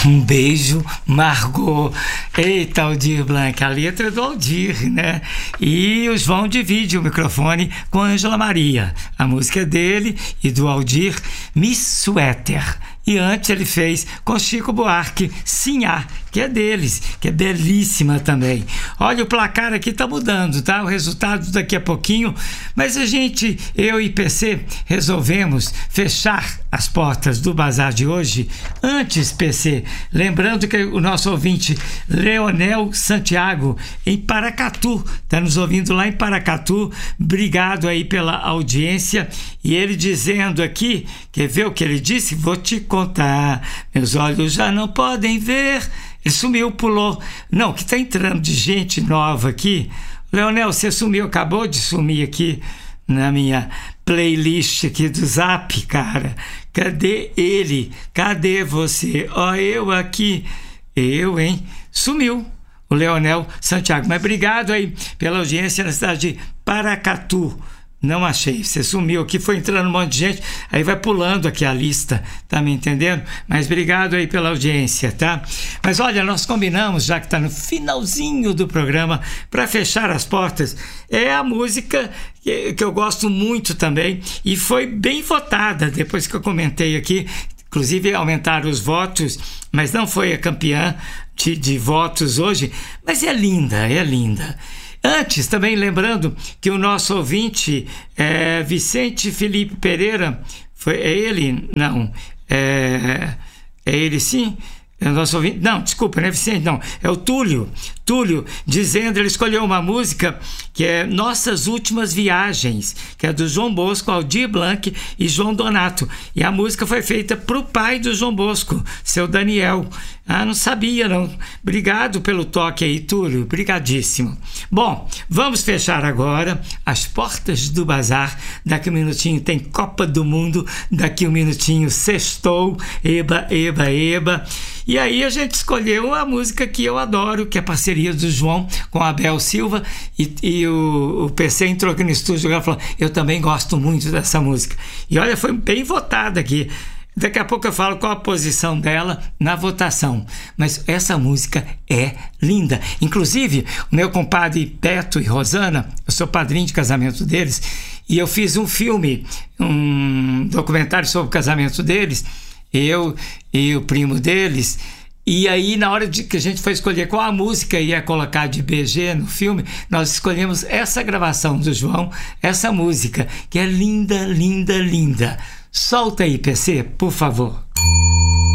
Um beijo, Margot. Eita, Aldir Blanc, a letra é do Aldir, né? E o João divide o microfone com a Ângela Maria. A música é dele e do Aldir, Miss Suéter. E antes ele fez com Chico Buarque, Sinhá, que é deles, que é belíssima também. Olha, o placar aqui tá mudando, tá? O resultado daqui a pouquinho. Mas a gente, eu e PC, resolvemos fechar as portas do bazar de hoje. Antes, PC, lembrando que o nosso ouvinte Leonel Santiago, em Paracatu, está nos ouvindo lá em Paracatu. Obrigado aí pela audiência. E ele dizendo aqui, quer ver o que ele disse? Vou te contar. Meus olhos já não podem ver. Ele sumiu, pulou. Não, que está entrando de gente nova aqui. Leonel, você sumiu, acabou de sumir aqui na minha playlist aqui do Zap, cara. Cadê ele? Cadê você? Ó, eu aqui. Eu, hein? Sumiu o Leonel Santiago. Mas obrigado aí pela audiência na cidade de Paracatu. Não achei, você sumiu aqui, foi entrando um monte de gente, aí vai pulando aqui a lista, tá me entendendo? Mas obrigado aí pela audiência, tá? Mas olha, nós combinamos, já que tá no finalzinho do programa, para fechar as portas, é a música que eu gosto muito também, e foi bem votada, depois que eu comentei aqui, inclusive aumentaram os votos, mas não foi a campeã de votos hoje, mas é linda, é linda. Antes, também lembrando que o nosso ouvinte Vicente Felipe Pereira, é ele? Não. É ele sim? É o nosso ouvinte? Não, desculpa, não é Vicente, não. É o Túlio. Túlio, dizendo, ele escolheu uma música que é Nossas Últimas Viagens, que é do João Bosco, Aldir Blanc e João Donato. E a música foi feita para o pai do João Bosco, seu Daniel. Ah, não sabia, não. Obrigado pelo toque aí, Túlio. Obrigadíssimo. Bom, vamos fechar agora as portas do bazar. Daqui um minutinho tem Copa do Mundo. Daqui um minutinho sextou. Eba, eba, eba. E aí a gente escolheu a música que eu adoro, que é a parceria do João com a Abel Silva. E o PC entrou aqui no estúdio e falou, eu também gosto muito dessa música. E olha, foi bem votada aqui. Daqui a pouco eu falo qual a posição dela na votação. Mas essa música é linda. Inclusive, o meu compadre Beto e Rosana, eu sou padrinho de casamento deles, e eu fiz um filme, um documentário sobre o casamento deles, eu e o primo deles. E aí, na hora que a gente foi escolher qual a música ia colocar de BG no filme, nós escolhemos essa gravação do João, essa música, que é linda, linda, linda. Solta aí, PC, por favor.